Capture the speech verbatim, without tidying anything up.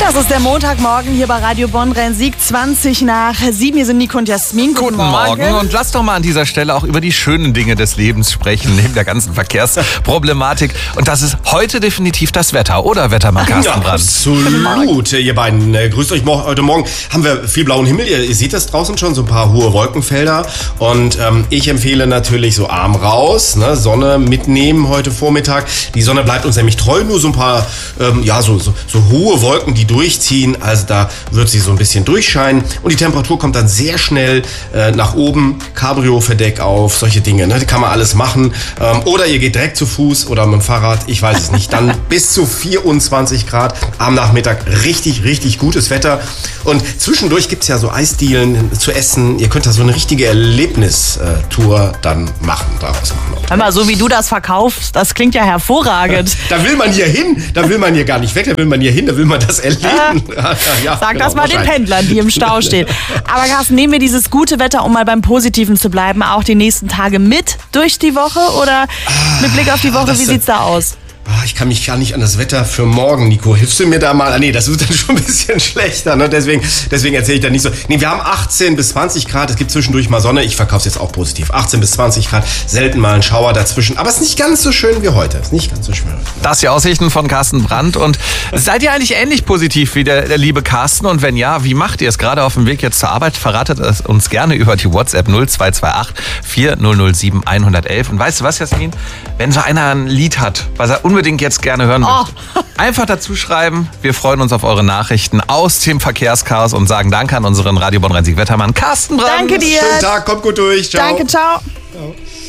Das ist der Montagmorgen hier bei Radio Bonn Rhein-Sieg, zwanzig nach sieben. Hier sind Nico und Jasmin. Guten, Guten Morgen. Morgen. Und lass doch mal an dieser Stelle auch über die schönen Dinge des Lebens sprechen, neben der ganzen Verkehrsproblematik. Und das ist heute definitiv das Wetter, oder Wettermann Carsten ja, Brandt? Absolut, ihr beiden. Äh, grüßt euch. Heute Morgen haben wir viel blauen Himmel. Ihr, ihr seht das draußen schon, so ein paar hohe Wolkenfelder. Und ähm, ich empfehle natürlich so Arm raus, ne, Sonne mitnehmen heute Vormittag. Die Sonne bleibt uns nämlich treu, nur so ein paar, ähm, ja, so, so, so hohe Wolken, die durchziehen. Also da wird sie so ein bisschen durchscheinen. Und die Temperatur kommt dann sehr schnell äh, nach oben. Cabrio-Verdeck auf, solche Dinge. Ne? Die kann man alles machen. Ähm, oder ihr geht direkt zu Fuß oder mit dem Fahrrad. Ich weiß es nicht. Dann bis zu vierundzwanzig Grad am Nachmittag. Richtig, richtig gutes Wetter. Und zwischendurch gibt es ja so Eisdielen zu essen. Ihr könnt da so eine richtige Erlebnistour dann machen, daraus machen. Hör mal, so wie du das verkaufst, das klingt ja hervorragend. Da will man hier hin. Da will man hier gar nicht weg. Da will man hier hin. Da will man das erleben. Ah, ja, Sag genau, das mal den Pendlern, die im Stau stehen. Aber Carsten, nehmen wir dieses gute Wetter, um mal beim Positiven zu bleiben, auch die nächsten Tage mit durch die Woche oder mit Blick auf die Woche, das, wie sieht's da aus? Ich kann mich gar nicht an das Wetter für morgen, Nico. Hilfst du mir da mal? Ah, nee, das wird dann schon ein bisschen schlechter, ne? Deswegen, deswegen erzähle ich da nicht so. Nee, wir haben achtzehn bis zwanzig Grad. Es gibt zwischendurch mal Sonne. Ich verkaufe es jetzt auch positiv. achtzehn bis zwanzig Grad. Selten mal ein Schauer dazwischen. Aber es ist nicht ganz so schön wie heute. Es ist nicht ganz so schön. Das die Aussichten von Carsten Brandt. Und seid ihr eigentlich ähnlich positiv wie der, der liebe Carsten? Und wenn ja, wie macht ihr es gerade auf dem Weg jetzt zur Arbeit? Verratet es uns gerne über die WhatsApp null zwei zwei acht vier null null sieben eins eins eins. Und weißt du was, Jasmin? Wenn so einer ein Lied hat, was er unbedingt jetzt gerne hören möchte, oh. einfach dazu schreiben. Wir freuen uns auf eure Nachrichten aus dem Verkehrschaos und sagen Danke an unseren Radio Bonn Rhein-Sieg Wettermann Carsten Brandt. Danke dir. Schönen Tag, kommt gut durch. Ciao. Danke, ciao. Ciao.